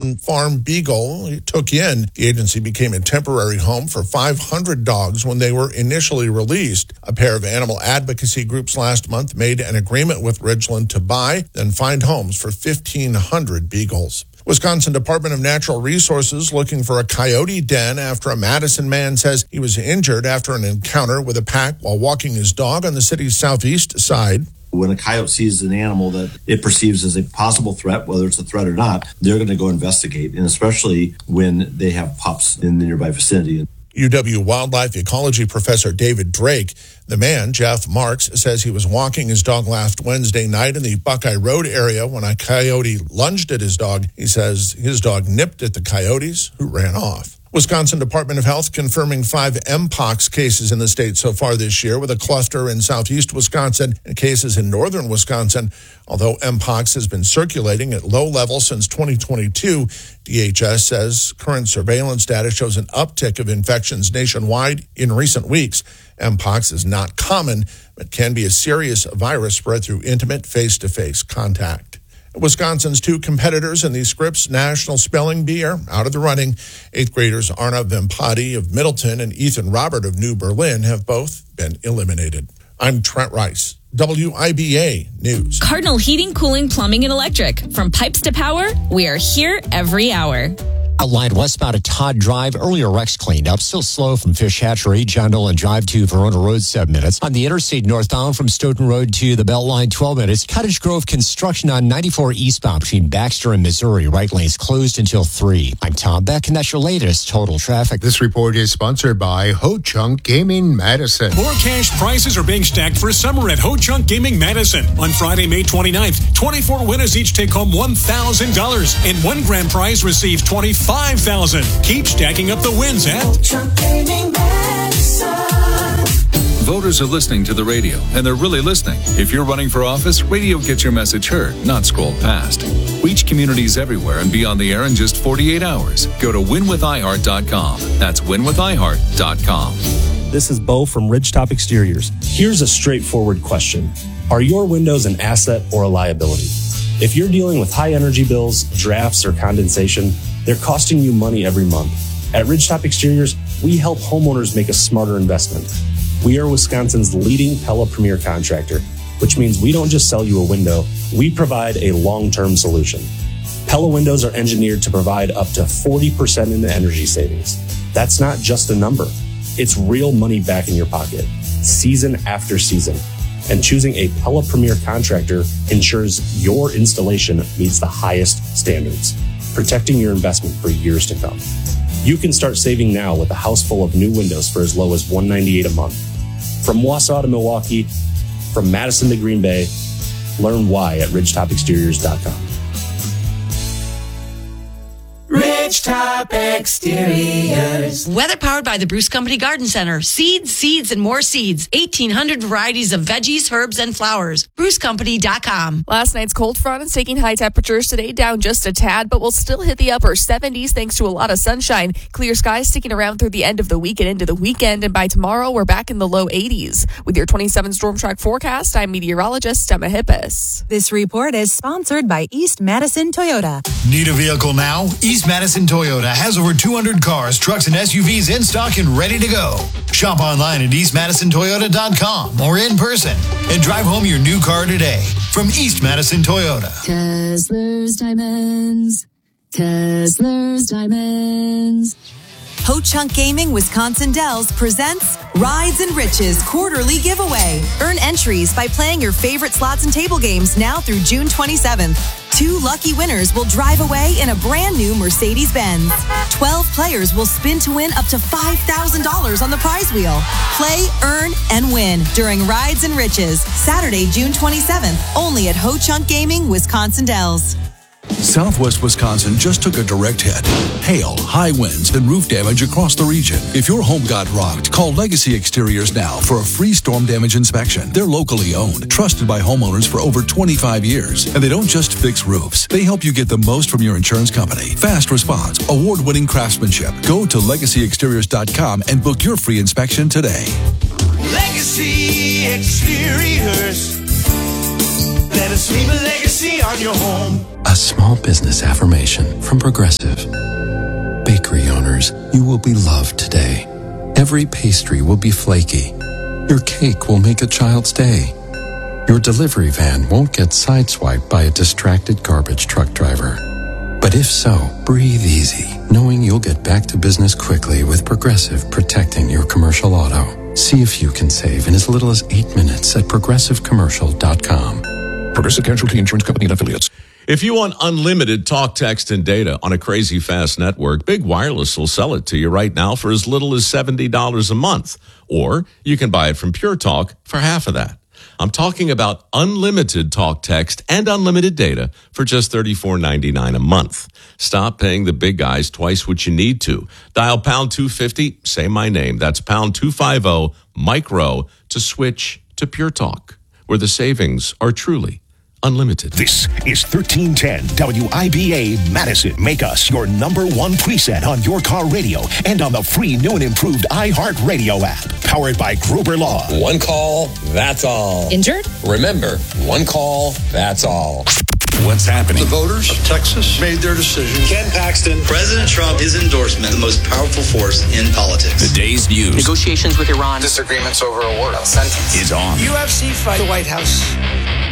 Pendleton Farm Beagle he took in. The agency became a temporary home for 500 dogs when they were initially released. A pair of animal advocacy groups last month made an agreement with Ridgeland to buy, then find homes for 1,500 beagles. Wisconsin Department of Natural Resources looking for a coyote den after a Madison man says he was injured after an encounter with a pack while walking his dog on the city's southeast side. When a coyote sees an animal that it perceives as a possible threat, whether it's a threat or not, they're going to go investigate, and especially when they have pups in the nearby vicinity. UW wildlife ecology professor David Drake. The man, Jeff Marks, says he was walking his dog last Wednesday night in the Buckeye Road area when a coyote lunged at his dog. He says his dog nipped at the coyotes, who ran off. Wisconsin Department of Health confirming 5 Mpox cases in the state so far this year, with a cluster in southeast Wisconsin and cases in northern Wisconsin. Although Mpox has been circulating at low levels since 2022, DHS says current surveillance data shows an uptick of infections nationwide in recent weeks. Mpox is not common, but can be a serious virus spread through intimate face-to-face contact. Wisconsin's 2 competitors in the Scripps National Spelling Bee are out of the running. 8th graders Arna Vempati of Middleton and Ethan Robert of New Berlin have both been eliminated. I'm Trent Rice, WIBA News. Cardinal Heating, Cooling, Plumbing, and Electric. From pipes to power, we are here every hour. Outlined westbound at Todd Drive, earlier wrecks cleaned up. Still slow from Fish Hatchery, John Dolan Drive to Verona Road, 7 minutes. On the interstate northbound from Stoughton Road to the Beltline, 12 minutes. Cottage Grove construction on 94 eastbound between Baxter and Missouri. Right lanes closed until 3. I'm Tom Beck, and that's your latest total traffic. This report is sponsored by Ho Chunk Gaming Madison. More cash prizes are being stacked for summer at Ho Chunk Gaming Madison. On Friday, May 29th, 24 winners each take home $1,000, and one grand prize receives $25,000. Keep stacking up the wins at Voters are listening to the radio, and they're really listening. If you're running for office, radio gets your message heard, not scrolled past. Reach communities everywhere and be on the air in just 48 hours. Go to winwithiheart.com. That's winwithiheart.com. This is Bo from Ridgetop Exteriors. Here's a straightforward question. Are your windows an asset or a liability? If you're dealing with high energy bills, drafts, or condensation, they're costing you money every month. At Ridgetop Exteriors, we help homeowners make a smarter investment. We are Wisconsin's leading Pella Premier contractor, which means we don't just sell you a window, we provide a long-term solution. Pella windows are engineered to provide up to 40% in energy savings. That's not just a number. It's real money back in your pocket, season after season. And choosing a Pella Premier contractor ensures your installation meets the highest standards, protecting your investment for years to come. You can start saving now with a house full of new windows for as low as $198 a month. From Wausau to Milwaukee, from Madison to Green Bay, learn why at ridgetopexteriors.com. Ridgetop Exteriors. Weather powered by the Bruce Company Garden Center. Seeds, seeds, and more seeds. 1,800 varieties of veggies, herbs, and flowers. BruceCompany.com. Last night's cold front is taking high temperatures today down just a tad, but we'll still hit the upper 70s thanks to a lot of sunshine. Clear skies sticking around through the end of the week and into the weekend, and by tomorrow, we're back in the low 80s. With your 27 Storm Track forecast, I'm meteorologist Emma Hippis. This report is sponsored by East Madison Toyota. Need a vehicle now? East Madison Toyota has over 200 cars, trucks, and SUVs in stock and ready to go. Shop online at eastmadisontoyota.com or in person and drive home your new car today from East Madison Toyota. Kessler's Diamonds. Kessler's Diamonds. Ho Chunk Gaming Wisconsin Dells presents Rides and Riches quarterly giveaway. Earn entries by playing your favorite slots and table games now through June 27th. 2 lucky winners will drive away in a brand new Mercedes-Benz. 12 players will spin to win up to $5,000 on the prize wheel. Play, earn, and win during Rides and Riches, Saturday, June 27th, only at Ho Chunk Gaming Wisconsin Dells. Southwest Wisconsin just took a direct hit. Hail, high winds, and roof damage across the region. If your home got rocked, call Legacy Exteriors now for a free storm damage inspection. They're locally owned, trusted by homeowners for over 25 years. And they don't just fix roofs. They help you get the most from your insurance company. Fast response, award-winning craftsmanship. Go to LegacyExteriors.com and book your free inspection today. Legacy Exteriors. Let us leave a legacy on your home. A small business affirmation from Progressive. Bakery owners, you will be loved today. Every pastry will be flaky. Your cake will make a child's day. Your delivery van won't get sideswiped by a distracted garbage truck driver. But if so, breathe easy, knowing you'll get back to business quickly with Progressive protecting your commercial auto. See if you can save in as little as 8 minutes at progressivecommercial.com. Progressive Casualty Insurance Company and Affiliates. If you want unlimited talk, text, and data on a crazy fast network, Big Wireless will sell it to you right now for as little as $70 a month. Or you can buy it from Pure Talk for half of that. I'm talking about unlimited talk, text, and unlimited data for just $34.99 a month. Stop paying the big guys twice what you need to. Dial pound 250, say my name. That's pound 250, Mike Rowe, to switch to Pure Talk, where the savings are truly unlimited. This is 1310 WIBA Madison. Make us your number one preset on your car radio and on the free new and improved iHeartRadio app. Powered by Gruber Law. One call, that's all. Injured? Remember, one call, that's all. What's happening? The voters of Texas made their decision. Ken Paxton, President Trump, his endorsement, the most powerful force in politics. The day's news. Negotiations with Iran. Disagreements over a word. Sentence. Is on. UFC fight. The White House